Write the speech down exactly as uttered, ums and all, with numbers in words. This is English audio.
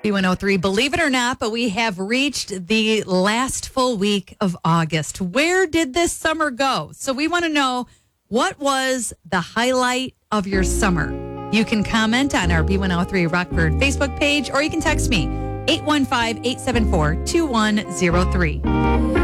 B one oh three, believe it or not, but we have reached the last full week of August. Where did this summer go? So we want to know, what was the highlight of your summer? You can comment on our B one oh three Rockford Facebook page, or you can text me, eight one five, eight seven four, two one zero three.